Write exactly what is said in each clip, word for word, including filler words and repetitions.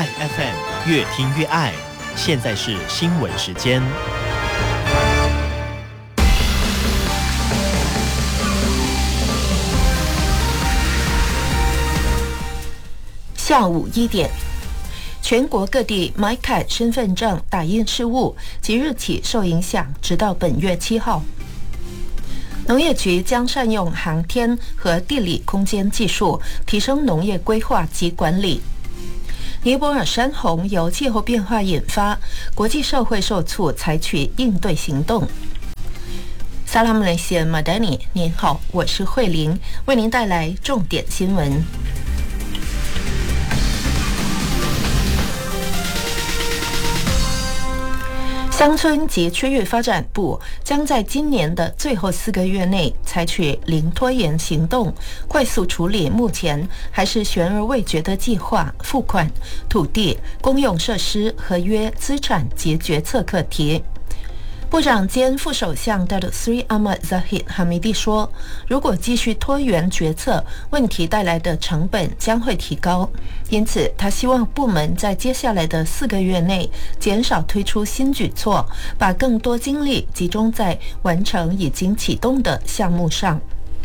爱 F M， 越听越爱。现在是新闻时间。 下午一点，全国各地 MyCard 身份证打印事务即日起受影响，直到本月七号。农业局将善用航天和地理空间技术，提升农业规划及管理。尼泊尔山洪由气候变化引发，国际社会受促采取应对行动。萨拉姆雷西马达尼，您好，我是慧玲，为您带来重点新闻。乡村及区域发展部将在今年的最后四个月内采取零拖延行动，快速处理目前还是悬而未决的计划、付款、土地、公用设施、合约、资产及决策课题。部长兼副首相 Datuk Seri Ahmad Zahid Hamidi 说，如果继续拖延决策，问题带来的成本将会提高，因此他希望部门在接下来的四个月内减少推出新举措，把更多精力集中在完成已经启动的项目上。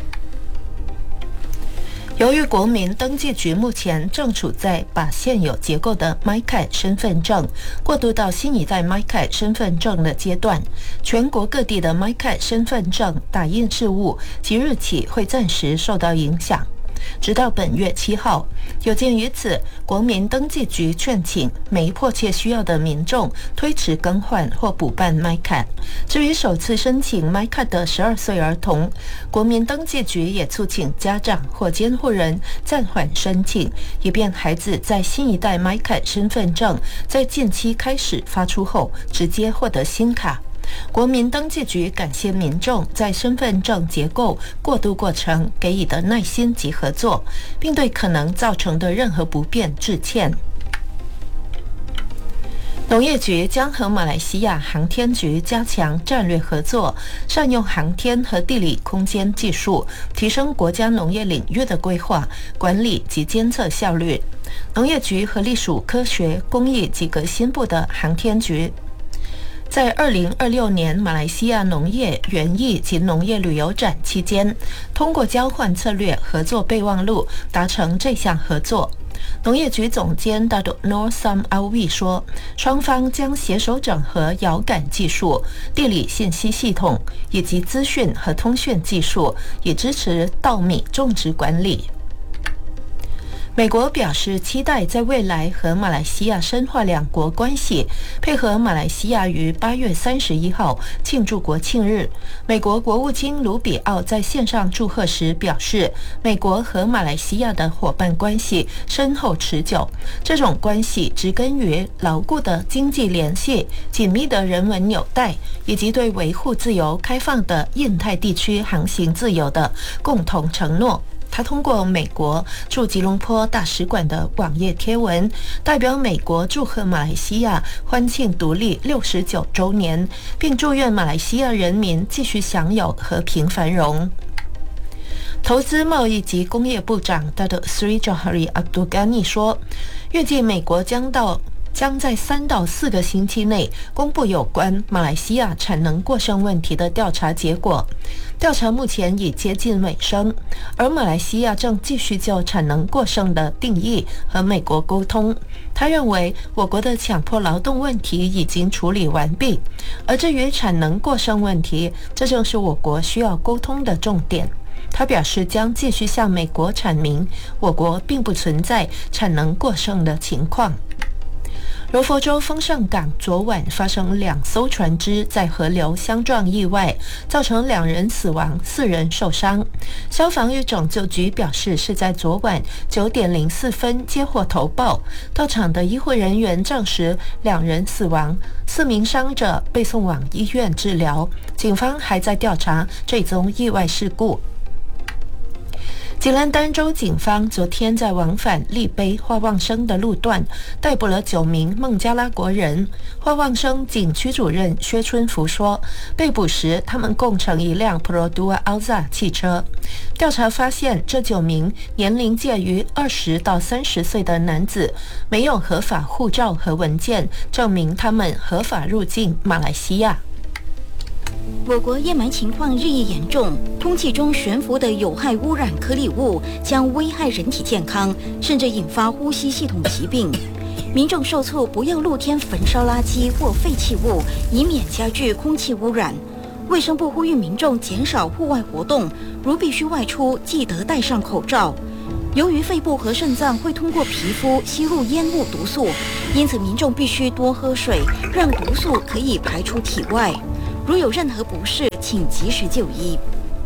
由于国民登记局目前正处在把现有结构的 MyCard 身份证过渡到新一代 MyCard 身份证的阶段，全国各地的 MyCard 身份证打印事务即日起会暂时受到影响，直到本月七号。有鉴于此，国民登记局劝请没迫切需要的民众推迟更换或补办 MyCard。至于首次申请 MyCard 的十二岁儿童，国民登记局也促请家长或监护人暂缓申请，以便孩子在新一代 MyCard 身份证在近期开始发出后直接获得新卡。国民登记局感谢民众在身份证结构过渡过程给予的耐心及合作，并对可能造成的任何不便致歉。农业局将和马来西亚航天局加强战略合作，善用航天和地理空间技术，提升国家农业领域的规划、管理及监测效率。农业局和隶属科学、工艺及革新部的航天局在二零二六年马来西亚农业园艺及农业旅游展期间，通过交换策略合作备忘录达成这项合作。农业局总监 Datuk Nur Sam Alwi 说，双方将携手整合遥感技术、地理信息系统以及资讯和通讯技术，以支持稻米种植管理。美国表示期待在未来和马来西亚深化两国关系，配合马来西亚于八月三十一号庆祝国庆日。美国国务卿卢比奥在线上祝贺时表示，美国和马来西亚的伙伴关系深厚持久，这种关系植根于牢固的经济联系、紧密的人文纽带，以及对维护自由开放的印太地区航行自由的共同承诺。他通过美国驻吉隆坡大使馆的网页贴文，代表美国祝贺马来西亚欢庆独立六十九周年，并祝愿马来西亚人民继续享有和平繁荣。投资贸易及工业部长 Datuk Seri Johari Abdul Ghani 说，预计美国将到将在三到四个星期内公布有关马来西亚产能过剩问题的调查结果。调查目前已接近尾声，而马来西亚正继续就产能过剩的定义和美国沟通。他认为我国的强迫劳动问题已经处理完毕，而至于产能过剩问题，这正是我国需要沟通的重点。他表示将继续向美国阐明，我国并不存在产能过剩的情况。柔佛州丰盛港昨晚发生两艘船只在河流相撞意外，造成两人死亡、四人受伤。消防与拯救局表示，是在昨晚九点零四分接获投报，到场的医护人员证实两人死亡，四名伤者被送往医院治疗。警方还在调查这宗意外事故。 吉兰丹州警方昨天在往返利卑花旺生的路段逮捕了九名孟加拉国人。花旺生警区主任薛春福说，被捕时他们共乘一辆 Perodua Alza 汽车。调查发现，这九名年龄介于二十到三十岁的男子没有合法护照和文件证明他们合法入境马来西亚。 我国烟霾情况日益严重，空气中悬浮的有害污染颗粒物将危害人体健康，甚至引发呼吸系统疾病。民众受促不要露天焚烧垃圾或废弃物，以免加剧空气污染。卫生部呼吁民众减少户外活动，如必须外出，记得戴上口罩。由于肺部和肾脏会通过皮肤吸入烟雾毒素，因此民众必须多喝水，让毒素可以排出体外。如有任何不适，请及时就医。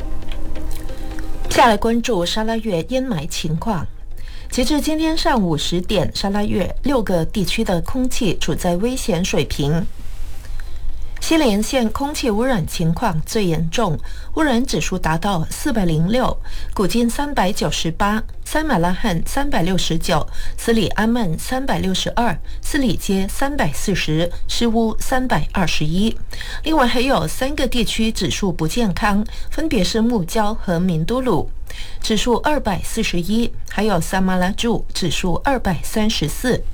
下来关注沙拉越烟霾情况。截至今天上午十点，沙拉越六个地区的空气处在危险水平。西连县空气污染情况最严重，污染指数达到四百零六，古晋三百九十八，塞马拉罕三百六十九，斯里阿曼三百六十二，斯里街三百四十，施乌三百二十一。另外还有三个地区指数不健康，分别是木椒和明都鲁，指数二百四十一，还有萨马拉柱，指数二百三十四。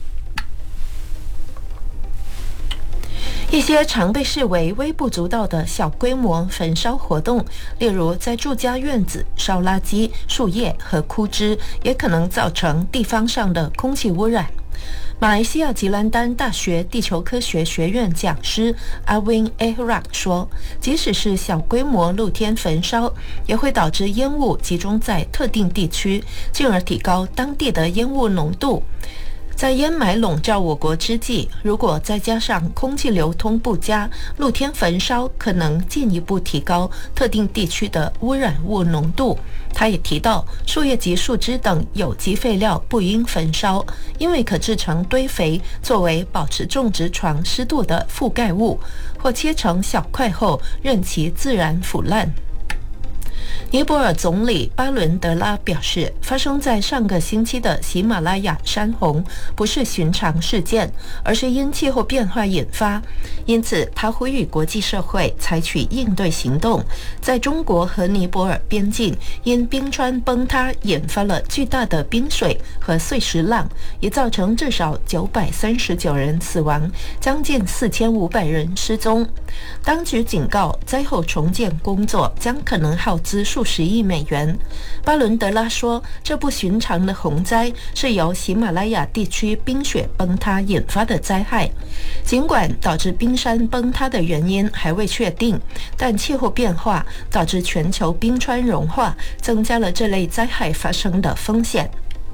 一些常被视为微不足道的小规模焚烧活动，例如在住家院子烧垃圾、树叶和枯枝，也可能造成地方上的空气污染。马来西亚吉兰丹大学地球科学学院讲师阿温埃赫拉说，即使是小规模露天焚烧，也会导致烟雾集中在特定地区，进而提高当地的烟雾浓度。在烟霾笼罩我国之际，如果再加上空气流通不佳，露天焚烧可能进一步提高特定地区的污染物浓度。他也提到，树叶及树枝等有机废料不应焚烧，因为可制成堆肥，作为保持种植床湿度的覆盖物，或切成小块后任其自然腐烂。尼泊尔总理巴伦德拉表示，发生在上个星期的喜马拉雅山洪不是寻常事件，而是因气候变化引发。因此，他呼吁国际社会采取应对行动。在中国和尼泊尔边境，因冰川崩塌引发了巨大的冰水和碎石浪，也造成至少九百三十九人死亡，将近四千五百人失踪。当局警告，灾后重建工作将可能耗资数十亿美元。巴伦德拉说，这不寻常的洪灾是由喜马拉雅地区冰雪崩塌引发的灾害。尽管导致冰山崩塌的原因还未确定，但气候变化导致全球冰川融化，增加了这类灾害发生的风险。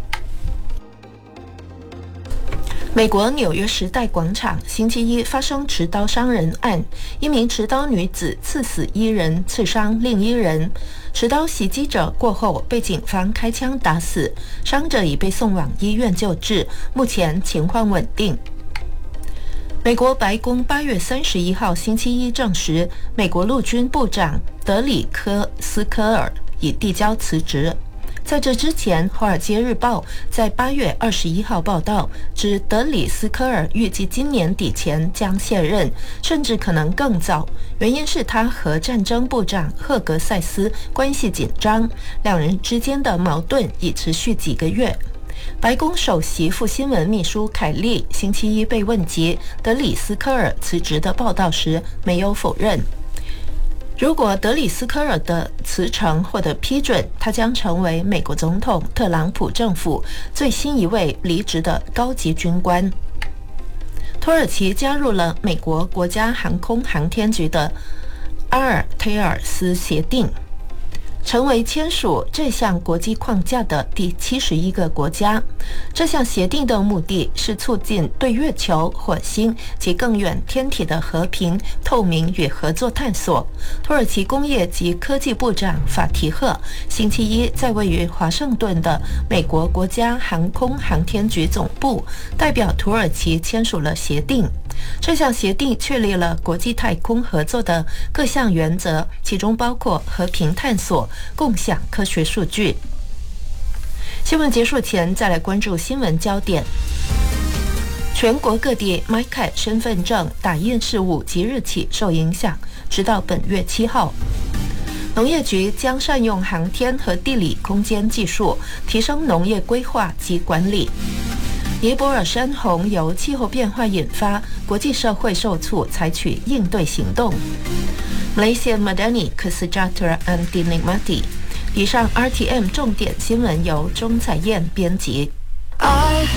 美国纽约时代广场星期一发生持刀伤人案，一名持刀女子刺死一人，刺伤另一人。持刀袭击者过后被警方开枪打死，伤者已被送往医院救治，目前情况稳定。美国白宫八月三十一号星期一证实，美国陆军部长德里科斯科尔已递交辞职。在这之前，《华尔街日报》在八月二十一号报道，指德里斯科尔预计今年底前将卸任，甚至可能更早。原因是他和战争部长赫格塞斯关系紧张，两人之间的矛盾已持续几个月。白宫首席副新闻秘书凯利星期一被问及德里斯科尔辞职的报道时，没有否认。如果德里斯科尔的辞呈获得批准，他将成为美国总统特朗普政府最新一位离职的高级军官。土耳其加入了美国国家航空航天局的阿尔忒尔斯协定，成为签署这项国际框架的第七十一个国家。这项协定的目的是促进对月球、火星及更远天体的和平、透明与合作探索。土耳其工业及科技部长法提赫星期一在位于华盛顿的美国国家航空航天局总部代表土耳其签署了协定。这项协定确立了国际太空合作的各项原则，其中包括和平探索、共享科学数据。 新闻结束前，再来关注新闻焦点。全国各地 MyCat 身份证打印事务即日起受影响，直到本月七号。农业局将善用航天和地理空间技术，提升农业规划及管理。尼泊尔山洪由气候变化引发，国际社会受促采取应对行动。Malaysia Madani Kesejahteraan and Dinikmati。以上 R T M 重点新闻由钟彩燕编辑。